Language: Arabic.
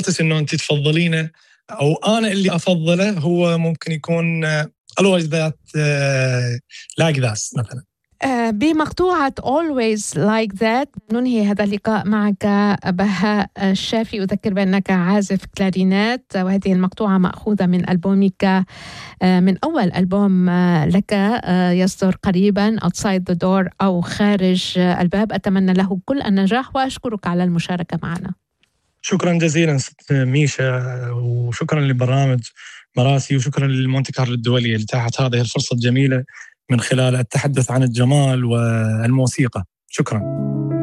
ارتست إنه أنت تفضلينه أو أنا اللي أفضله هو ممكن يكون always that like that مثلا. بمقطوعة Always Like That ننهي هذا اللقاء معك بهاء الشافي. أذكر بأنك عازف كلارينات، وهذه المقطوعة مأخوذة من ألبومك، من أول ألبوم لك يصدر قريبا Outside the Door أو خارج الباب. أتمنى له كل النجاح وأشكرك على المشاركة معنا. شكرا جزيلا ست ميشا، وشكرا لبرنامج مراسي، وشكرا للمونتي كارلو الدولية اللي تاحت هذه الفرصة الجميلة من خلال التحدث عن الجمال والموسيقى. شكرا.